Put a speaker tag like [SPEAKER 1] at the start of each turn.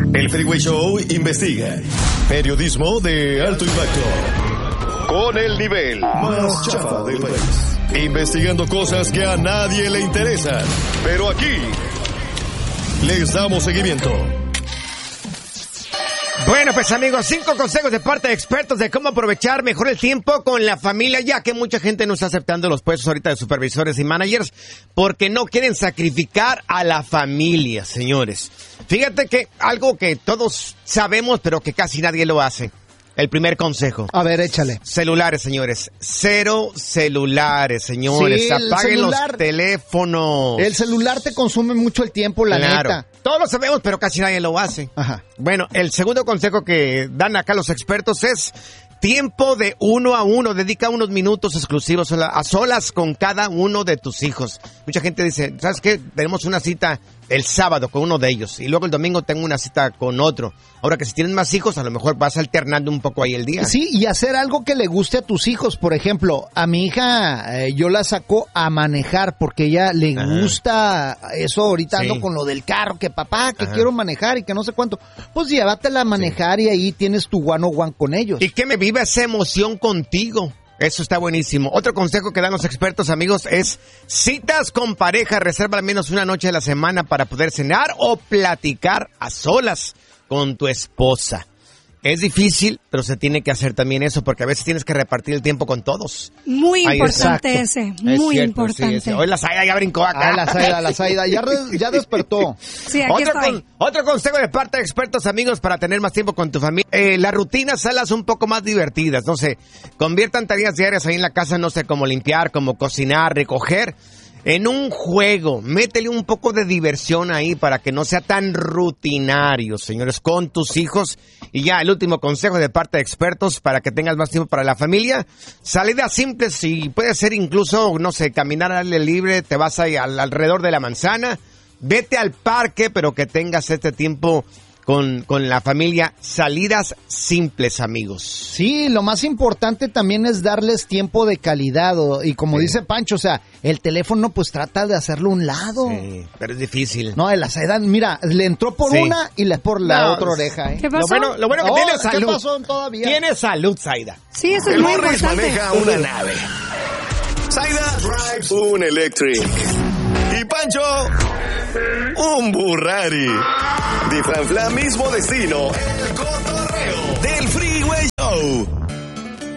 [SPEAKER 1] El Freeway Show investiga. Periodismo de alto impacto. Con el nivel más chafa del país. Investigando cosas que a nadie le interesan. Pero aquí les damos seguimiento.
[SPEAKER 2] Bueno, pues amigos, 5 consejos de parte de expertos de cómo aprovechar mejor el tiempo con la familia, ya que mucha gente no está aceptando los puestos ahorita de supervisores y managers porque no quieren sacrificar a la familia, señores. Fíjate que algo que todos sabemos, pero que casi nadie lo hace. El primer consejo.
[SPEAKER 3] A ver, échale.
[SPEAKER 2] Celulares, señores. 0 celulares, señores. Sí, apaguen los teléfonos.
[SPEAKER 3] El celular te consume mucho el tiempo, la neta.
[SPEAKER 2] Todos lo sabemos, pero casi nadie lo hace.
[SPEAKER 3] Ajá.
[SPEAKER 2] Bueno, el segundo consejo que dan acá los expertos es tiempo de 1 a 1. Dedica unos minutos exclusivos a solas con cada uno de tus hijos. Mucha gente dice, ¿sabes qué? Tenemos una cita el sábado con uno de ellos y luego el domingo tengo una cita con otro. Ahora que si tienes más hijos, a lo mejor vas alternando un poco ahí el día.
[SPEAKER 3] Sí, y hacer algo que le guste a tus hijos. Por ejemplo, a mi hija yo la saco a manejar porque ella le gusta eso. Ahorita ando con lo del carro, que papá, que quiero manejar y que no sé cuánto. Pues llévatela a manejar y ahí tienes tu one-on-one con ellos.
[SPEAKER 2] Y que me viva esa emoción contigo. Eso está buenísimo. Otro consejo que dan los expertos, amigos, es citas con pareja. Reserva al menos una noche de la semana para poder cenar o platicar a solas con tu esposa. Es difícil, pero se tiene que hacer también eso, porque a veces tienes que repartir el tiempo con todos.
[SPEAKER 4] Muy importante ese, muy
[SPEAKER 2] cierto,
[SPEAKER 4] importante.
[SPEAKER 2] Sí. Hoy la Zaida ya brincó acá.
[SPEAKER 3] La Zaida ya despertó.
[SPEAKER 4] Sí, aquí estoy.
[SPEAKER 2] Otro consejo de parte de expertos, amigos, para tener más tiempo con tu familia. Las rutinas, salas un poco más divertidas, no sé. Conviertan tareas diarias ahí en la casa, no sé, como limpiar, como cocinar, recoger. En un juego, métele un poco de diversión ahí para que no sea tan rutinario, señores, con tus hijos. Y ya, el último consejo de parte de expertos para que tengas más tiempo para la familia. Salidas simples y puede ser incluso, no sé, caminar al aire libre, te vas ahí alrededor de la manzana. Vete al parque, pero que tengas este tiempo con la familia. Salidas simples, amigos.
[SPEAKER 3] Sí, lo más importante también es darles tiempo de calidad. Y como dice Pancho, o sea, el teléfono pues trata de hacerlo a un lado.
[SPEAKER 2] Sí, pero es difícil.
[SPEAKER 3] No, la Zaida, mira, le entró por una y por la otra oreja.
[SPEAKER 4] ¿Qué pasó?
[SPEAKER 2] Lo bueno que tiene salud.
[SPEAKER 3] ¿Qué pasó todavía?
[SPEAKER 2] Tiene salud, Zaida.
[SPEAKER 4] Sí, eso es
[SPEAKER 1] El
[SPEAKER 4] muy
[SPEAKER 1] Morris
[SPEAKER 4] importante.
[SPEAKER 1] maneja una nave. Zaida drives un electric. Y Pancho, un Burrari. Di Fran Flan, mismo destino. El cotorreo del Freeway Show.